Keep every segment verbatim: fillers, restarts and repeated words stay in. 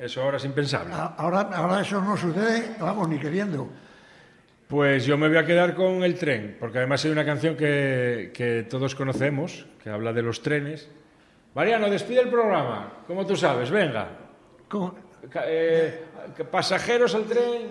Eso ahora es impensable. Ahora, ahora eso no sucede, vamos, ni queriendo. Pues yo me voy a quedar con el tren, porque además hay una canción que, que todos conocemos, que habla de los trenes. Mariano, despide el programa, como tú sabes, venga. ¿Cómo? Eh, pasajeros al tren.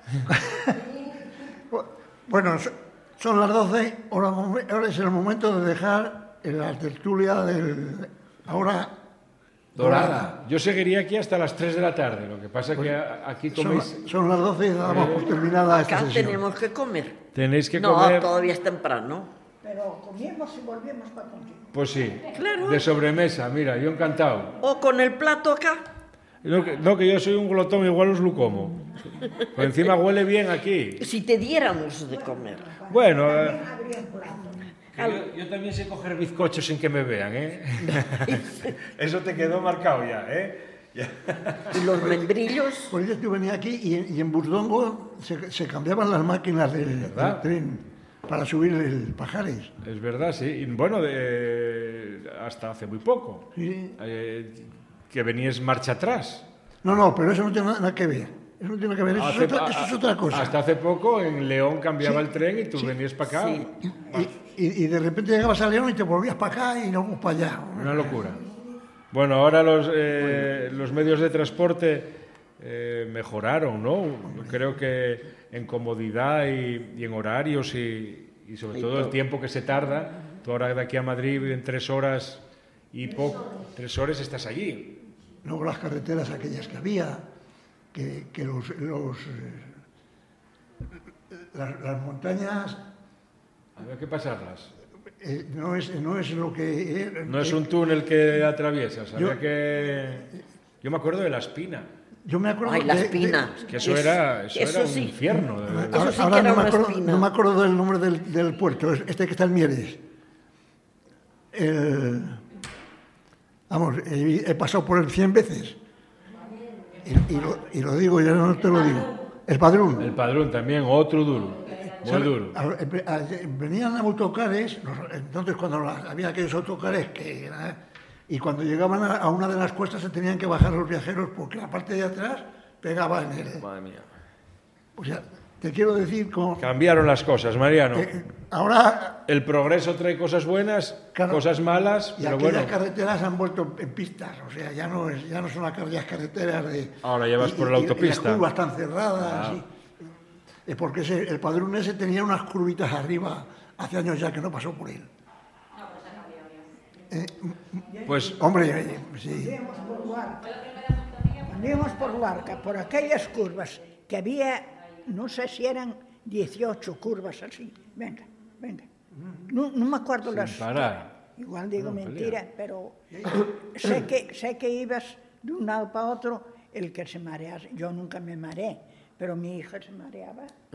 Bueno, son las doce, ahora, ahora es el momento de dejar la tertulia del... Ahora... Dorada. Yo seguiría aquí hasta las tres de la tarde, lo que pasa es que aquí coméis... Son, son las doce y damos por terminada esta Acá sesión. tenemos que comer. Tenéis que no, comer... No, todavía es temprano. Pero comíamos y volvíamos para contigo. Pues sí, claro. De sobremesa, mira, yo encantado. O con el plato acá. No que, no, que yo soy un glotón, igual os lo como. Por encima huele bien aquí. Si te diéramos de comer. Bueno, eh, yo, yo también sé coger bizcochos sin que me vean, ¿eh? Eso te quedó marcado ya, ¿eh? Ya. Y los membrillos. Por eso yo venía aquí y, y en Burdongo se, se cambiaban las máquinas del, del tren para subir el Pajares. Es verdad, sí. Y bueno, de, hasta hace muy poco. Sí. Eh, que venías marcha atrás. No, no, pero eso no tiene nada que ver. Eso no tiene que ver, eso, Hace, es, otra, eso es otra cosa. Hasta hace poco en León cambiaba sí, el tren y tú sí, venías para acá. Sí. Y, y, y de repente llegabas a León y te volvías para acá y luego para allá. Una locura. Bueno, ahora los, eh, los medios de transporte eh, mejoraron, ¿no? Creo que en comodidad y, y en horarios y, y sobre todo el tiempo que se tarda. Tú ahora de aquí a Madrid en tres horas y poco, tres horas estás allí. Luego las carreteras aquellas que había, que, que los, los eh, las, las montañas... Había que pasarlas. Eh, no, es, no es lo que... Eh, no es eh, un túnel que atraviesas, había yo, que... Yo me acuerdo de La Espina. Yo me acuerdo Ay, La de, Espina. De, que eso es, era, eso eso era sí. un infierno. De verdad. Ahora, sí ahora no, me acuerdo, espina. no me acuerdo del nombre del, del puerto, este que está en Mieres. El, vamos, he, he pasado por él cien veces. Y, y, lo, y lo digo, ya no te lo digo. El Padrón. El Padrón también, otro duro. Muy ¿Sabe? duro. A, a, a, venían autocares, entonces cuando había aquellos autocares que... Y cuando llegaban a, a una de las cuestas se tenían que bajar los viajeros porque la parte de atrás pegaba en el... Madre mía. O sea, te quiero decir... Como, cambiaron las cosas, Mariano. Eh, ahora... El progreso trae cosas buenas, claro, cosas malas, y pero aquellas bueno. carreteras han vuelto en pistas, o sea, ya no, es, ya no son aquellas carreteras de... Ahora llevas y, por la y, autopista. Y las curvas están cerradas. Ah. Y, porque ese, el Padrón ese tenía unas curvitas arriba, hace años ya que no pasó por él. Eh, pues, hombre, eh, sí. Cuando íbamos por Luarca, por aquellas curvas, que había, no sé si eran dieciocho curvas así. Venga, venga. No, no me acuerdo las... parar. Igual digo No, mentira, pero sé que, sé que ibas de un lado para otro, el que se mareaba. Yo nunca me mareé, pero mi hija se mareaba. Oh.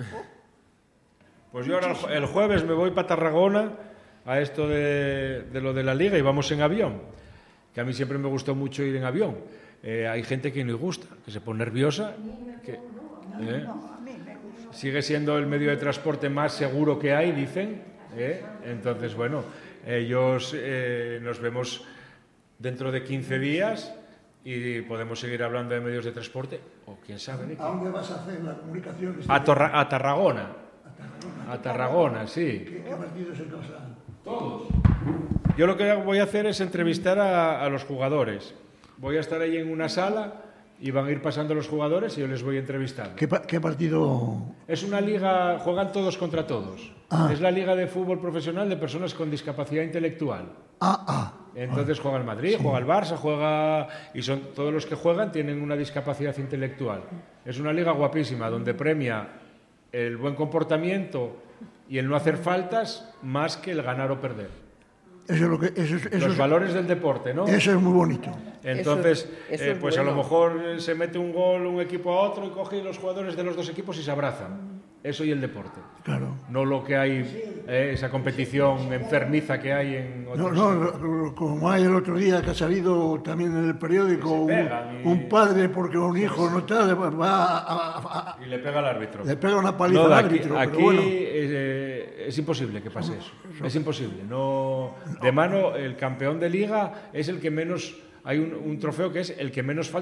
Pues yo ahora el jueves me voy para Tarragona a esto de, de lo de la liga y vamos en avión, que a mí siempre me gustó mucho ir en avión. Eh, hay gente que no le gusta, que se pone nerviosa, que eh, sigue siendo el medio de transporte más seguro que hay, dicen. Eh, entonces, bueno, ellos eh, nos vemos dentro de quince días y podemos seguir hablando de medios de transporte, o quién sabe. ¿eh? ¿A dónde vas a hacer la comunicación? A, Torra, a Tarragona. A Tarragona. A Tarragona, sí. ¿Qué, qué partidos se pasan? Todos. Yo lo que voy a hacer es entrevistar a, a los jugadores. Voy a estar ahí en una sala y van a ir pasando los jugadores y yo les voy entrevistando. ¿Qué, qué partido? Es una liga, juegan todos contra todos. Ah. Es la liga de fútbol profesional de personas con discapacidad intelectual. Ah, ah. Entonces juega el Madrid, sí. Juega el Barça, juega... Y son todos los que juegan tienen una discapacidad intelectual. Es una liga guapísima donde premia el buen comportamiento y el no hacer faltas más que el ganar o perder. Eso es lo que, eso es, eso los es, valores del deporte, ¿no? Eso es muy bonito. Entonces, eso es, eso eh, es pues bueno. a lo mejor se mete un gol un equipo a otro y coge los jugadores de los dos equipos y se abrazan. Eso y el deporte. Claro. No lo que hay, eh, esa competición enfermiza que hay en otros... No, no, como hay el otro día que ha salido también en el periódico un, y... un padre porque un hijo no tal, va a, a, a, y le pega al árbitro. Le pega una paliza no, al aquí, árbitro. Aquí pero bueno. es, eh, es imposible que pase eso. Es imposible. No, de mano, el campeón de liga es el que menos... Hay un, un trofeo que es el que menos falta